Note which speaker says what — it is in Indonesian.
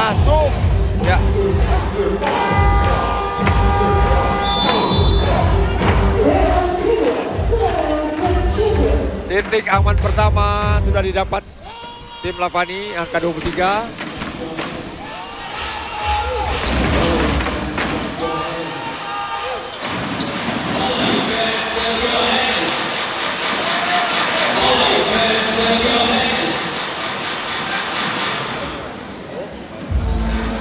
Speaker 1: masuk. Ya. Titik aman pertama sudah didapat tim Lavani angka 23.